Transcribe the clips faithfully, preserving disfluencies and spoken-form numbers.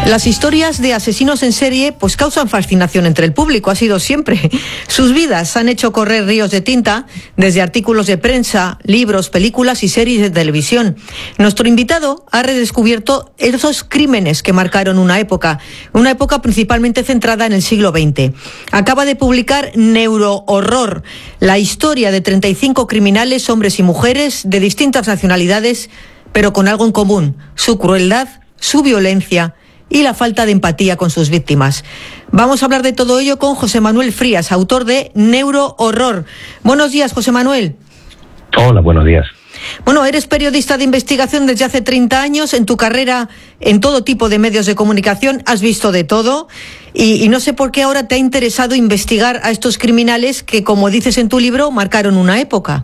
Las historias de asesinos en serie pues causan fascinación entre el público, ha sido siempre. Sus vidas han hecho correr ríos de tinta, desde artículos de prensa, libros, películas y series de televisión. Nuestro invitado ha redescubierto esos crímenes que marcaron una época, una época principalmente centrada en el siglo veinte. Acaba de publicar Neurohorror, la historia de treinta y cinco criminales, hombres y mujeres, de distintas nacionalidades, pero con algo en común: su crueldad, su violencia y la falta de empatía con sus víctimas. Vamos a hablar de todo ello con José Manuel Frías, autor de Neurohorror. Buenos días, José Manuel. Hola, buenos días. Bueno, eres periodista de investigación desde hace treinta años. En tu carrera, en todo tipo de medios de comunicación, has visto de todo. Y, y no sé por qué ahora te ha interesado investigar a estos criminales que, como dices en tu libro, marcaron una época.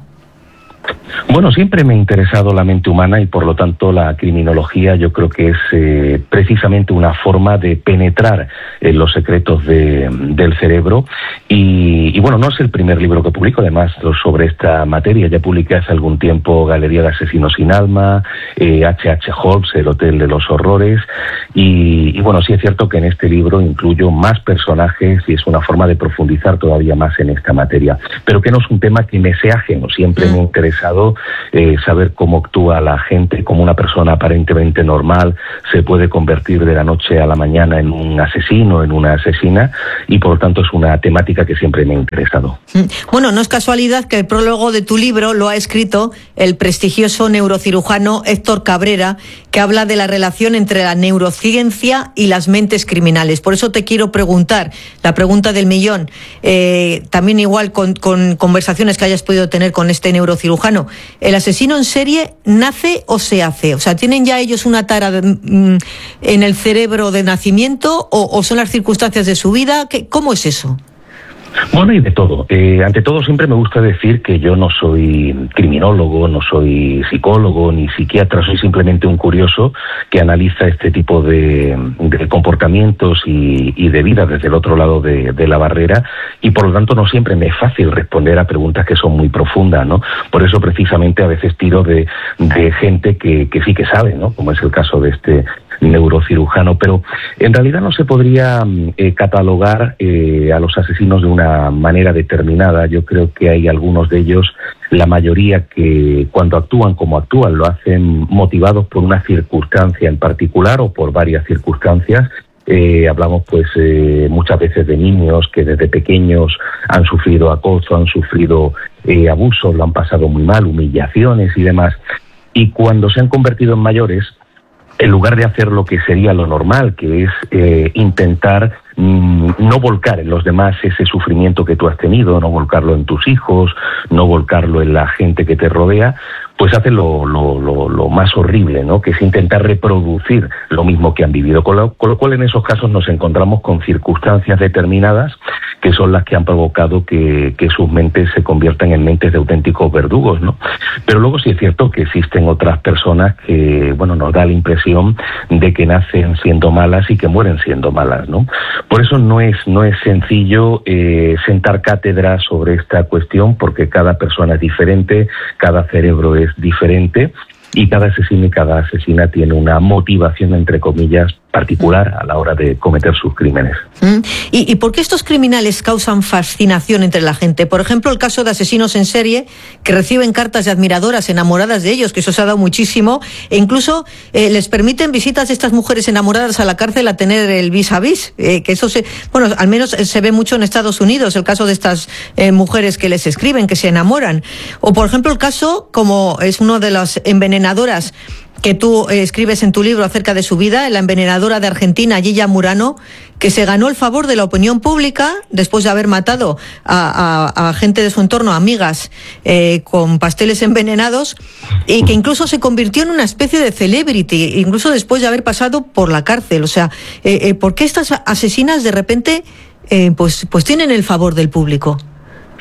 Bueno, siempre me ha interesado la mente humana y por lo tanto la criminología yo creo que es eh, precisamente una forma de penetrar en los secretos de, del cerebro y, y bueno, no es el primer libro que publico, además sobre esta materia. Ya publiqué hace algún tiempo Galería de Asesinos sin Alma, eh, H H. Holmes, El Hotel de los Horrores y, y bueno, sí es cierto que en este libro incluyo más personajes y es una forma de profundizar todavía más en esta materia, pero que no es un tema que me sea ajeno. Siempre me interesa Eh, saber cómo actúa la gente, cómo una persona aparentemente normal se puede convertir de la noche a la mañana en un asesino, en una asesina, y por lo tanto es una temática que siempre me ha interesado. Bueno, no es casualidad que el prólogo de tu libro lo ha escrito el prestigioso neurocirujano Héctor Cabrera, que habla de la relación entre la neurociencia y las mentes criminales. Por eso te quiero preguntar, la pregunta del millón, eh, también igual con, con conversaciones que hayas podido tener con este neurocirujano. ¿El asesino en serie nace o se hace? O sea, ¿tienen ya ellos una tara de, mm, en el cerebro de nacimiento o, o son las circunstancias de su vida? ¿Qué, ¿Cómo es eso? Bueno, y de todo. Eh, ante todo, siempre me gusta decir que yo no soy criminólogo, no soy psicólogo ni psiquiatra, soy simplemente un curioso que analiza este tipo de, de comportamientos y, y de vida desde el otro lado de, de la barrera, y por lo tanto no siempre me es fácil responder a preguntas que son muy profundas, ¿no? Por eso precisamente a veces tiro de, de gente que, que sí que sabe, ¿no? Como es el caso de este neurocirujano, pero en realidad no se podría eh, catalogar eh, a los asesinos de una manera determinada. Yo creo que hay algunos de ellos, la mayoría, que cuando actúan como actúan lo hacen motivados por una circunstancia en particular o por varias circunstancias. Eh, hablamos pues eh, muchas veces de niños que desde pequeños han sufrido acoso, han sufrido eh, abusos, lo han pasado muy mal, humillaciones y demás, y cuando se han convertido en mayores, en lugar de hacer lo que sería lo normal, que es eh, intentar mmm, no volcar en los demás ese sufrimiento que tú has tenido, no volcarlo en tus hijos, no volcarlo en la gente que te rodea, pues hacen lo, lo, lo, lo más horrible, ¿no? Que es intentar reproducir lo mismo que han vivido, con lo, con lo cual en esos casos nos encontramos con circunstancias determinadas que son las que han provocado que, que sus mentes se conviertan en mentes de auténticos verdugos, ¿no? Pero luego sí es cierto que existen otras personas que, bueno, nos da la impresión de que nacen siendo malas y que mueren siendo malas, ¿no? Por eso no es, no es sencillo eh, sentar cátedra sobre esta cuestión, porque cada persona es diferente, cada cerebro es diferente y cada asesino y cada asesina tiene una motivación, entre comillas, particular a la hora de cometer sus crímenes. Mm. ¿Y, ¿Y por qué estos criminales causan fascinación entre la gente? Por ejemplo, el caso de asesinos en serie que reciben cartas de admiradoras enamoradas de ellos, que eso se ha dado muchísimo, e incluso eh, les permiten visitas de estas mujeres enamoradas a la cárcel a tener el vis a vis, eh, que eso se, bueno, al menos se ve mucho en Estados Unidos, el caso de estas eh, mujeres que les escriben, que se enamoran. O por ejemplo el caso, como es uno de las envenenadoras que tú eh, escribes en tu libro acerca de su vida, la envenenadora de Argentina, Gilla Murano, que se ganó el favor de la opinión pública después de haber matado a, a, a gente de su entorno, amigas, eh, con pasteles envenenados, y que incluso se convirtió en una especie de celebrity, incluso después de haber pasado por la cárcel. O sea, eh, eh, ¿por qué estas asesinas de repente eh, pues, pues tienen el favor del público?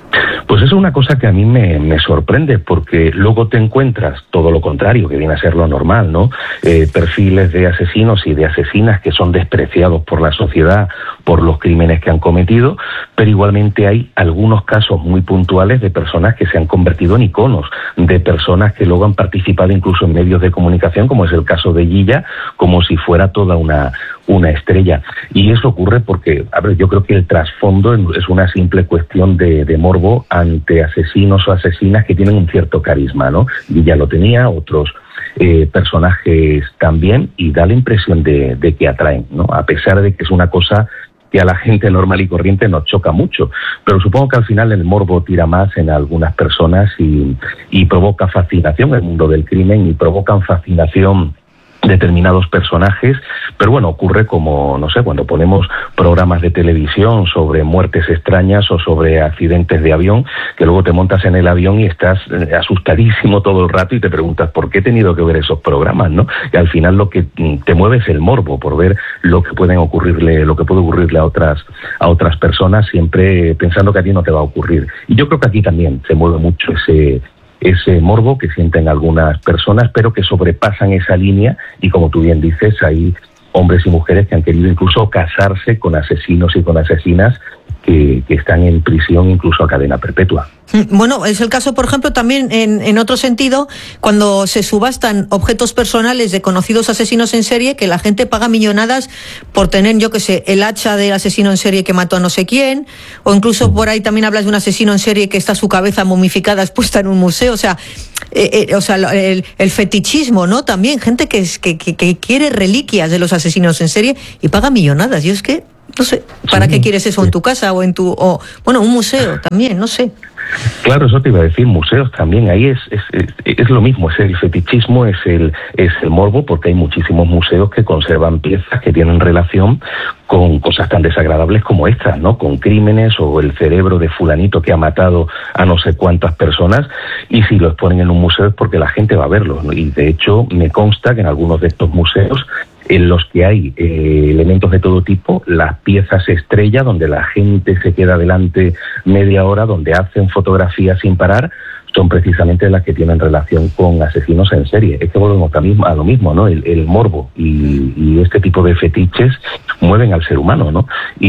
Pues eso es una cosa que a mí me, me sorprende, porque luego te encuentras todo lo contrario, que viene a ser lo normal, ¿no? Eh, perfiles de asesinos y de asesinas que son despreciados por la sociedad por los crímenes que han cometido, pero igualmente hay algunos casos muy puntuales de personas que se han convertido en iconos, de personas que luego han participado incluso en medios de comunicación, como es el caso de Guilla, como si fuera toda una, una estrella. Y eso ocurre porque, a ver, yo creo que el trasfondo es una simple cuestión de, de morbo ante asesinos o asesinas que tienen un cierto carisma, ¿no? Guilla lo tenía, otros eh, personajes también, y da la impresión de, de que atraen, ¿no? A pesar de que es una cosa que a la gente normal y corriente nos choca mucho, pero supongo que al final el morbo tira más en algunas personas y, y provoca fascinación el mundo del crimen, y provocan fascinación determinados personajes, pero bueno, ocurre como, no sé, cuando ponemos programas de televisión sobre muertes extrañas o sobre accidentes de avión, que luego te montas en el avión y estás asustadísimo todo el rato y te preguntas ¿por qué he tenido que ver esos programas?, ¿no? Y al final lo que te mueve es el morbo por ver lo que pueden ocurrirle, lo que puede ocurrirle a otras, a otras personas, siempre pensando que a ti no te va a ocurrir. Y yo creo que aquí también se mueve mucho ese ese morbo que sienten algunas personas, pero que sobrepasan esa línea, y como tú bien dices, hay hombres y mujeres que han querido incluso casarse con asesinos y con asesinas que, que están en prisión, incluso a cadena perpetua. Bueno, es el caso, por ejemplo, también en, en otro sentido, cuando se subastan objetos personales de conocidos asesinos en serie, que la gente paga millonadas por tener, yo qué sé, el hacha del asesino en serie que mató a no sé quién, o incluso por ahí también hablas de un asesino en serie que está su cabeza momificada expuesta en un museo, o sea, eh, eh, o sea el, el fetichismo, ¿no? También gente que, que, que, que quiere reliquias de los asesinos en serie y paga millonadas. Y es que, no sé, ¿para sí, qué quieres eso sí. en tu casa o en tu, o bueno, un museo también, no sé? Claro, eso te iba a decir, museos también, ahí es, es, es, es lo mismo, es el fetichismo, es el, es el morbo, porque hay muchísimos museos que conservan piezas que tienen relación con cosas tan desagradables como estas, ¿no? Con crímenes o el cerebro de fulanito que ha matado a no sé cuántas personas, y si los ponen en un museo es porque la gente va a verlos, ¿no? Y de hecho me consta que en algunos de estos museos en los que hay eh, elementos de todo tipo, las piezas estrella, donde la gente se queda delante media hora, donde hacen fotografías sin parar, son precisamente las que tienen relación con asesinos en serie. Es que volvemos a lo mismo, ¿no? El, el morbo y, y este tipo de fetiches mueven al ser humano, ¿no?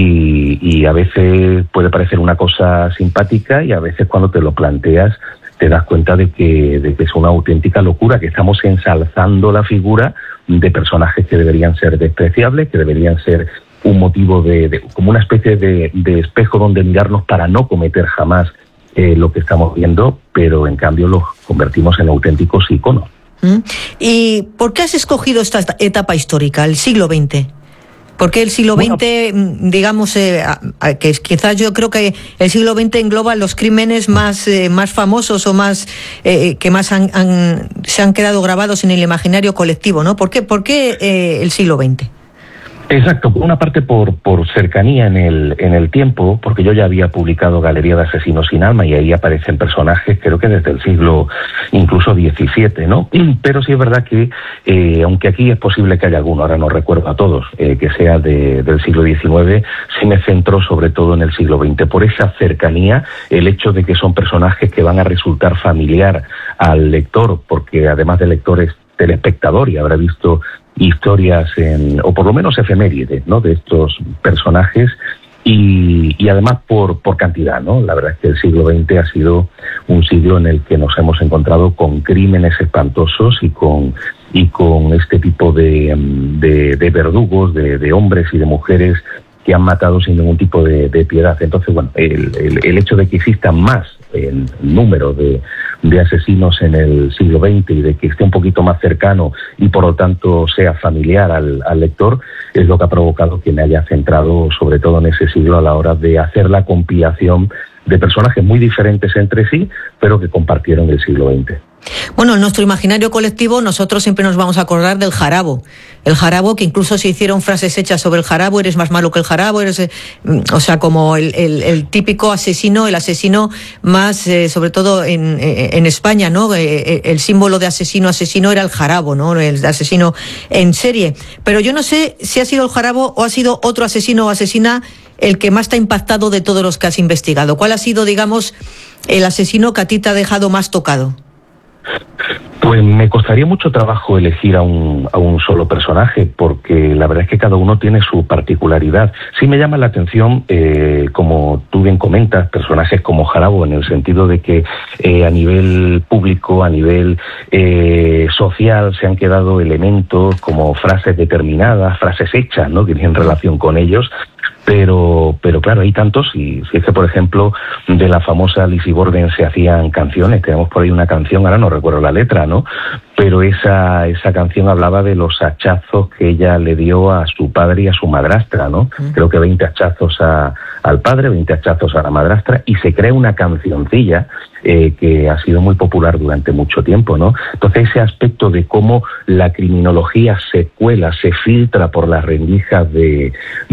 Y, y a veces puede parecer una cosa simpática, y a veces cuando te lo planteas te das cuenta de que, de que es una auténtica locura, que estamos ensalzando la figura de personajes que deberían ser despreciables, que deberían ser un motivo de, de como una especie de, de espejo donde mirarnos para no cometer jamás eh, lo que estamos viendo, pero en cambio los convertimos en auténticos iconos. ¿Y por qué has escogido esta etapa histórica, el siglo veinte? Porque el siglo veinte, bueno, digamos, eh, que quizás yo creo que el siglo veinte engloba los crímenes más eh, más famosos o más eh, que más han, han, se han quedado grabados en el imaginario colectivo, ¿no? ¿Por qué, por qué eh, el siglo veinte? Exacto, por una parte por, por cercanía en el, en el tiempo, porque yo ya había publicado Galería de Asesinos sin Alma y ahí aparecen personajes, creo que desde el siglo incluso diecisiete, ¿no? Pero sí es verdad que, eh, aunque aquí es posible que haya alguno, ahora no recuerdo a todos, eh, que sea de, del siglo diecinueve, sí me centro sobre todo en el siglo veinte, por esa cercanía, el hecho de que son personajes que van a resultar familiar al lector, porque además del lector es telespectador y habrá visto historias, en, o por lo menos efemérides, ¿no?, de estos personajes, y, y además por, por cantidad, ¿no? La verdad es que el siglo veinte ha sido un siglo en el que nos hemos encontrado con crímenes espantosos y con, y con este tipo de, de, de verdugos, de, de hombres y de mujeres que han matado sin ningún tipo de, de piedad. Entonces, bueno, el, el, el hecho de que existan más el número de, de asesinos en el siglo veinte y de que esté un poquito más cercano y por lo tanto sea familiar al, al lector, es lo que ha provocado que me haya centrado sobre todo en ese siglo a la hora de hacer la compilación de personajes muy diferentes entre sí, pero que compartieron el siglo veinte. Bueno, en nuestro imaginario colectivo nosotros siempre nos vamos a acordar del jarabo. El jarabo, que incluso se hicieron frases hechas sobre el jarabo, eres más malo que el jarabo, eres, eh, o sea, como el, el, el típico asesino, el asesino más, eh, sobre todo en, en España, ¿no? Eh, el símbolo de asesino, asesino era el jarabo, ¿no? El asesino en serie. Pero yo no sé si ha sido el jarabo o ha sido otro asesino o asesina el que más te ha impactado de todos los que has investigado? ¿Cuál ha sido, digamos, el asesino que a ti te ha dejado más tocado? Pues me costaría mucho trabajo elegir a un, a un solo personaje, porque la verdad es que cada uno tiene su particularidad. Sí me llama la atención, eh, como tú bien comentas, personajes como Jarabo, en el sentido de que eh, a nivel público, a nivel eh, social, se han quedado elementos como frases determinadas, frases hechas, ¿no?, que tienen relación con ellos. Pero, pero claro, hay tantos, y si es que, por ejemplo, de la famosa Lizzie Borden se hacían canciones, tenemos por ahí una canción, ahora no recuerdo la letra, ¿no?, pero esa esa canción hablaba de los hachazos que ella le dio a su padre y a su madrastra, ¿no? Mm. Creo que veinte hachazos a, al padre, veinte hachazos a la madrastra, y se crea una cancioncilla eh, que ha sido muy popular durante mucho tiempo, ¿no? Entonces ese aspecto de cómo la criminología se cuela, se filtra por las rendijas de,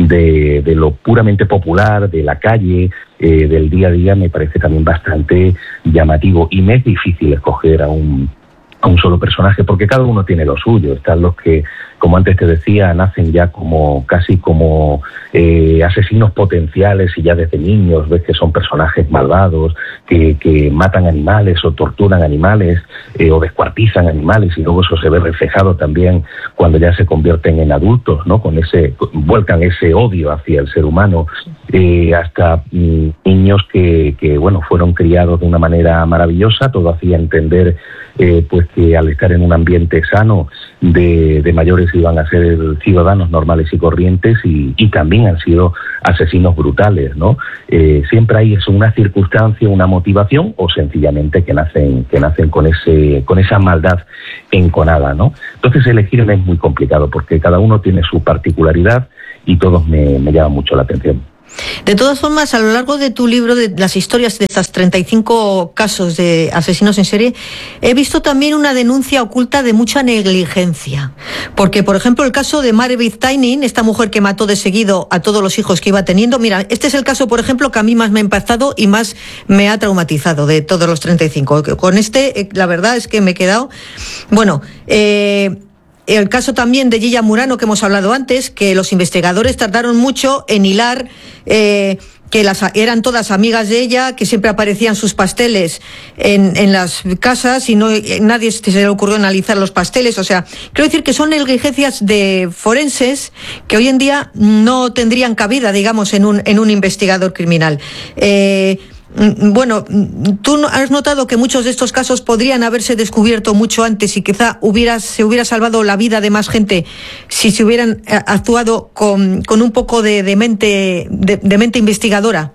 de, de lo puramente popular, de la calle, eh, del día a día, me parece también bastante llamativo, y me es difícil escoger a un a un solo personaje, porque cada uno tiene lo suyo. Están los que, como antes te decía, nacen ya como casi como eh, asesinos potenciales, y ya desde niños ves que son personajes malvados, que, que matan animales o torturan animales eh, o descuartizan animales, y luego eso se ve reflejado también cuando ya se convierten en adultos, ¿no? Con ese, vuelcan ese odio hacia el ser humano, eh, hasta mm, niños que, que, bueno, fueron criados de una manera maravillosa. Todo hacía entender Eh, pues que al estar en un ambiente sano de, de mayores iban a ser ciudadanos normales y corrientes, y, y también han sido asesinos brutales, ¿no? Eh, siempre hay eso, una circunstancia, una motivación, o sencillamente que nacen que nacen con ese con esa maldad enconada, ¿no? Entonces elegir es muy complicado, porque cada uno tiene su particularidad y todos me, me llaman mucho la atención. De todas formas, a lo largo de tu libro, de las historias de estas treinta y cinco casos de asesinos en serie, he visto también una denuncia oculta de mucha negligencia. Porque, por ejemplo, el caso de Meredith Tynan, esta mujer que mató de seguido a todos los hijos que iba teniendo, mira, este es el caso, por ejemplo, que a mí más me ha impactado y más me ha traumatizado de todos los treinta y cinco. Con este, la verdad es que me he quedado... Bueno, eh... el caso también de Gilla Murano, que hemos hablado antes, que los investigadores tardaron mucho en hilar eh, que las eran todas amigas de ella, que siempre aparecían sus pasteles en, en las casas, y no nadie se le ocurrió analizar los pasteles. O sea, quiero decir que son negligencias de forenses que hoy en día no tendrían cabida, digamos, en un en un investigador criminal. Eh, Bueno, tú has notado que muchos de estos casos podrían haberse descubierto mucho antes, y quizá hubieras, se hubiera salvado la vida de más gente si se hubieran actuado con, con un poco de, de mente de, de mente investigadora.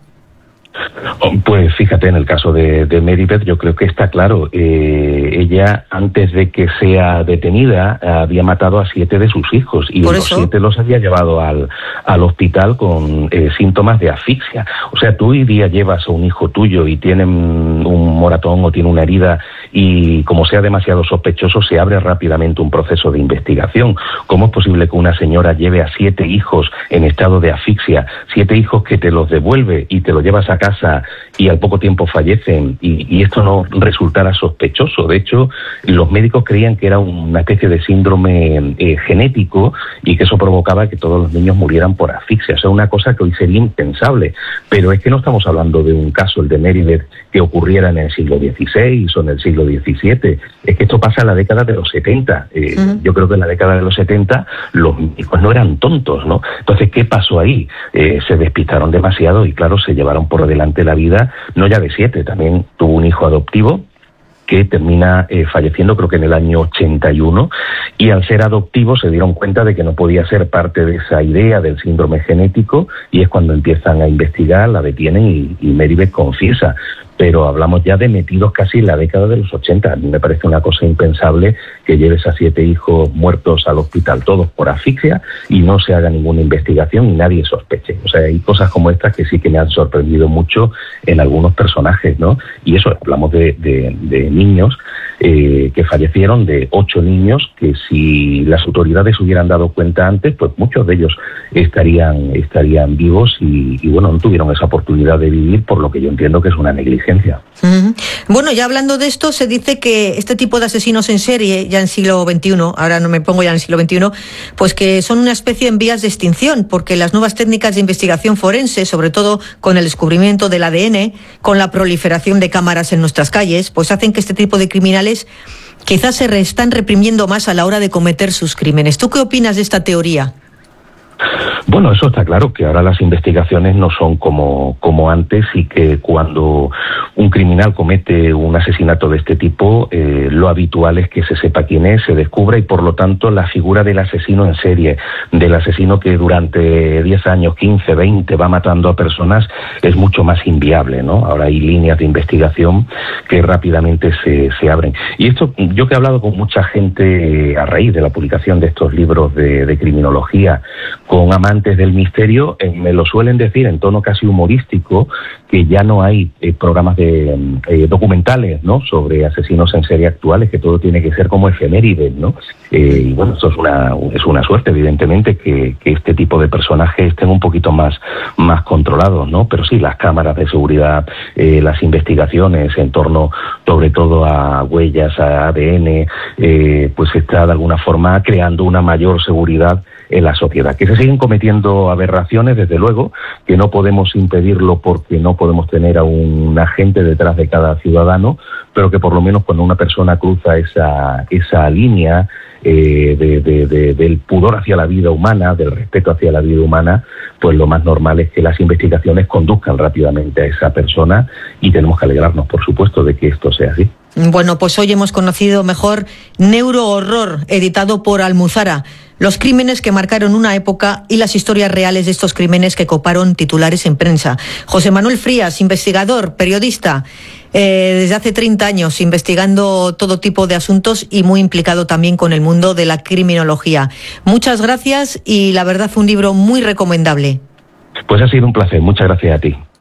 Pues fíjate, en el caso de, de Meredith, yo creo que está claro. Eh, ella, antes de que sea detenida, había matado a siete de sus hijos, y los siete los había llevado al, al hospital con eh, síntomas de asfixia. O sea, tú hoy día llevas a un hijo tuyo y tiene un moratón o tiene una herida, y como sea demasiado sospechoso, se abre rápidamente un proceso de investigación. ¿Cómo es posible que una señora lleve a siete hijos en estado de asfixia, siete hijos que te los devuelve y te los llevas a casa, y al poco tiempo fallecen, y, y esto no resultara sospechoso? De hecho, los médicos creían que era una especie de síndrome eh, genético, y que eso provocaba que todos los niños murieran por asfixia. O sea, una cosa que hoy sería impensable. Pero es que no estamos hablando de un caso, el de Meredith, que ocurriera en el siglo dieciséis o en el siglo diecisiete. Es que esto pasa en la década de los setenta. Eh, uh-huh. Yo creo que en la década de los setenta los médicos no eran tontos, ¿no? Entonces, ¿qué pasó ahí? Eh, se despistaron demasiado, y claro, se llevaron por delante la vida, no ya de siete, también tuvo un hijo adoptivo que termina eh, falleciendo, creo que en el año ochenta y uno, y al ser adoptivo se dieron cuenta de que no podía ser parte de esa idea del síndrome genético, y es cuando empiezan a investigar, la detienen, y, y Meredith confiesa. Pero hablamos ya de metidos casi en la década de los ochenta. A mí me parece una cosa impensable que lleves a siete hijos muertos al hospital, todos por asfixia, y no se haga ninguna investigación y nadie sospeche. O sea, hay cosas como estas que sí que me han sorprendido mucho en algunos personajes, ¿no? Y eso, hablamos de, de, de niños eh, que fallecieron, de ocho niños que, si las autoridades hubieran dado cuenta antes, pues muchos de ellos estarían, estarían vivos, y, y bueno, no tuvieron esa oportunidad de vivir, por lo que yo entiendo que es una negligencia. Uh-huh. Bueno, ya hablando de esto, se dice que este tipo de asesinos en serie, ya en siglo veintiuno, ahora no me pongo ya en el siglo veintiuno, pues que son una especie en vías de extinción, porque las nuevas técnicas de investigación forense, sobre todo con el descubrimiento del A D N, con la proliferación de cámaras en nuestras calles, pues hacen que este tipo de criminales quizás se re- están reprimiendo más a la hora de cometer sus crímenes. ¿Tú qué opinas de esta teoría? Bueno, eso está claro, que ahora las investigaciones no son como, como antes, y que cuando un criminal comete un asesinato de este tipo, eh, lo habitual es que se sepa quién es, se descubra, y por lo tanto la figura del asesino en serie, del asesino que durante diez años, quince, veinte va matando a personas, es mucho más inviable, ¿no? Ahora hay líneas de investigación que rápidamente se, se abren. Y esto, yo que he hablado con mucha gente eh, a raíz de la publicación de estos libros de, de criminología, con amantes del misterio, eh, me lo suelen decir en tono casi humorístico, que ya no hay eh, programas de eh, documentales, ¿no?, sobre asesinos en serie actuales, que todo tiene que ser como efemérides, ¿no? Eh, y bueno, esto es una es una suerte, evidentemente, que, que este tipo de personajes estén un poquito más, más controlados, ¿no? Pero sí, las cámaras de seguridad, eh, las investigaciones en torno, sobre todo a huellas, a A D N, eh, pues está de alguna forma creando una mayor seguridad en la sociedad. Que se siguen cometiendo aberraciones, desde luego, que no podemos impedirlo porque no podemos tener a un agente detrás de cada ciudadano, pero que por lo menos cuando una persona cruza esa, esa línea eh, de, de, de, del pudor hacia la vida humana, del respeto hacia la vida humana, pues lo más normal es que las investigaciones conduzcan rápidamente a esa persona, y tenemos que alegrarnos, por supuesto, de que esto sea así. Bueno, pues hoy hemos conocido mejor Neurohorror, editado por Almuzara. Los crímenes que marcaron una época y las historias reales de estos crímenes que coparon titulares en prensa. José Manuel Frías, investigador, periodista, eh, desde hace treinta años, investigando todo tipo de asuntos y muy implicado también con el mundo de la criminología. Muchas gracias, y la verdad fue un libro muy recomendable. Pues ha sido un placer. Muchas gracias a ti.